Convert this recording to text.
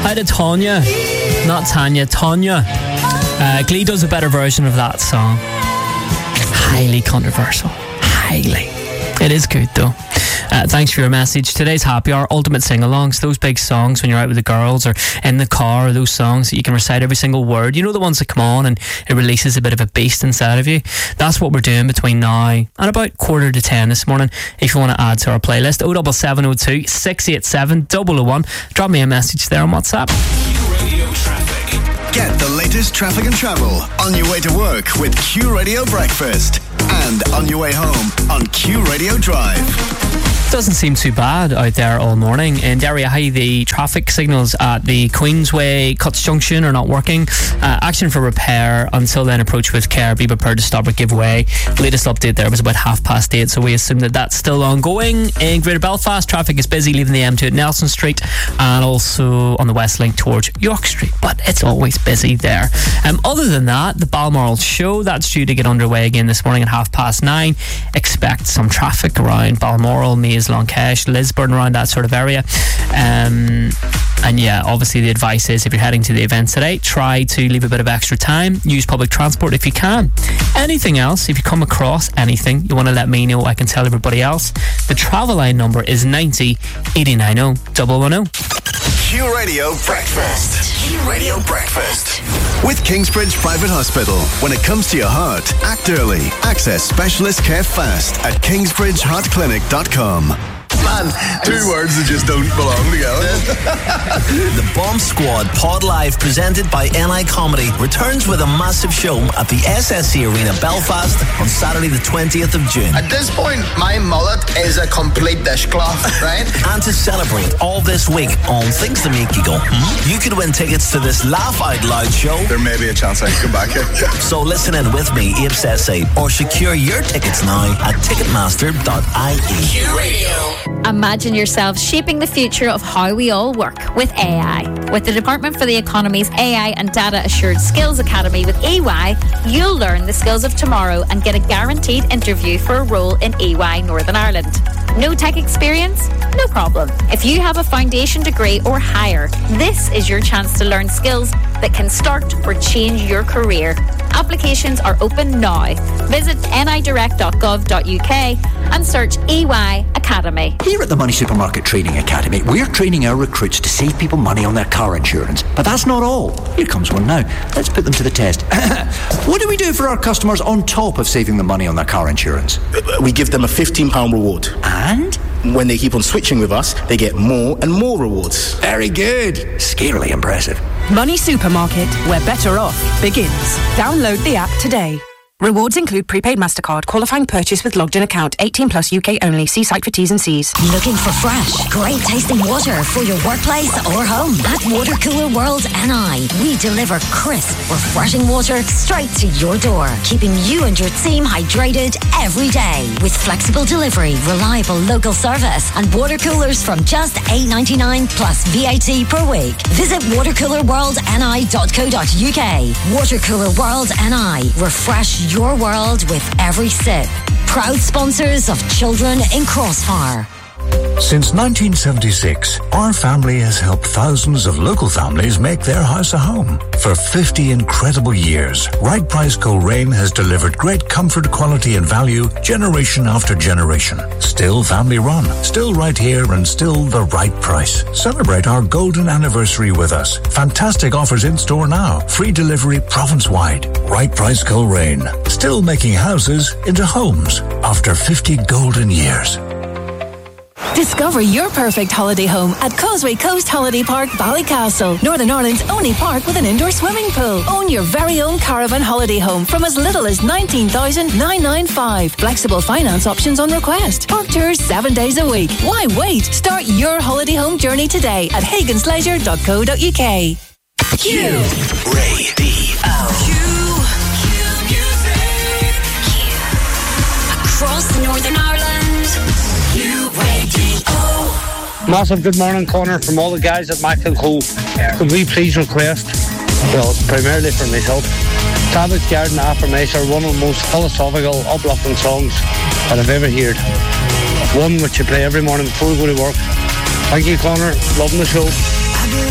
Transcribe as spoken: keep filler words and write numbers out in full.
Hi to Tanya. Not Tanya, Tanya. Uh, Glee does a better version of that song. Highly controversial. Highly. It is good though. Uh, thanks for your message. Today's happy hour, ultimate sing-alongs, those big songs when you're out with the girls or in the car, or those songs that you can recite every single word. You know, the ones that come on and it releases a bit of a beast inside of you. That's what we're doing between now and about quarter to ten this morning. If you want to add to our playlist, oh seven seven oh two, six eight seven, oh oh one. Drop me a message there on WhatsApp. Radio Traffic. Get the latest traffic and travel on your way to work with Q Radio Breakfast, and on your way home on Q Radio Drive. Doesn't seem too bad out there all morning. In Derry High, the traffic signals at the Queensway Cuts Junction are not working. Uh, action for repair. Until then, approach with care. Be prepared to stop or give way. Latest update there was about half past eight, so we assume that that's still ongoing. In Greater Belfast, traffic is busy leaving the M two at Nelson Street and also on the West Link towards York Street, but it's always busy there. Um, other than that, the Balmoral Show, that's due to get underway again this morning at half past nine. Expect some traffic around Balmoral, Mays, Longcash, Lisburn, around that sort of area. Um, and yeah, obviously the advice is if you're heading to the event today, try to leave a bit of extra time. Use public transport if you can. Anything else, if you come across anything you want to let me know, I can tell everybody else. The travel line number is ninety, eight nine oh, one one oh. Q Radio Breakfast. Q Radio Breakfast. With Kingsbridge Private Hospital. When it comes to your heart, act early. Access specialist care fast at kingsbridge heart clinic dot com. Man, two words that just don't belong together. The Bomb Squad Pod Live, presented by N I Comedy, returns with a massive show at the S S C Arena, Belfast, on Saturday the twentieth of June. At this point, my mullet is a complete dishcloth, right? And to celebrate all this week on things to make you go, hmm? You could win tickets to this Laugh Out Loud show. There may be a chance I can come back here. So listen in with me, Abe Sesse, or secure your tickets now at ticketmaster dot I E. Q Radio. Imagine yourself shaping the future of how we all work with A I. With the Department for the Economy's A I and Data Assured Skills Academy with E Y, you'll learn the skills of tomorrow and get a guaranteed interview for a role in E Y Northern Ireland. No tech experience? No problem. If you have a foundation degree or higher, this is your chance to learn skills that can start or change your career. Applications are open now. Visit n i direct dot gov dot u k and search E Y Academy. Here at the Money Supermarket Training Academy, we're training our recruits to save people money on their car insurance. But that's not all. Here comes one now. Let's put them to the test. What do we do for our customers on top of saving them money on their car insurance? We give them a fifteen pounds reward. And? When they keep on switching with us, they get more and more rewards. Very good. Scarily impressive. Money Supermarket, where better off begins. Download the app today. Rewards include prepaid MasterCard, qualifying purchase with logged in account, eighteen plus U K only. See site for T's and C's. Looking for fresh, great tasting water for your workplace or home? At Water Cooler World N I, we deliver crisp, refreshing water straight to your door, keeping you and your team hydrated every day. With flexible delivery, reliable local service, and water coolers from just eight ninety-nine plus V A T per week. Visit water cooler world n i dot co dot u k. Water Cooler World N I. Refresh your world with every sip. Proud sponsors of Children in Crossfire. Since nineteen seventy-six, our family has helped thousands of local families make their house a home. For fifty incredible years, Right Price Coleraine has delivered great comfort, quality and value generation after generation. Still family run, still right here and still the right price. Celebrate our golden anniversary with us. Fantastic offers in store now. Free delivery province-wide. Right Price Coleraine. Still making houses into homes after fifty golden years. Discover your perfect holiday home at Causeway Coast Holiday Park, Ballycastle, Northern Ireland's only park with an indoor swimming pool. Own your very own caravan holiday home from as little as nineteen thousand nine hundred ninety-five. Flexible finance options on request. Park tours seven days a week. Why wait? Start your holiday home journey today at hagans leisure dot co dot u k. Q Radio. Q, Q music. Q. Across Northern Ireland. Q Radio. Massive good morning, Connor, from all the guys at Mac and Co. Could we please request, well, primarily for myself, Savage Garden Affirmation, one of the most philosophical, uplifting songs that I've ever heard. One which you play every morning before you go to work. Thank you, Connor. Loving the show.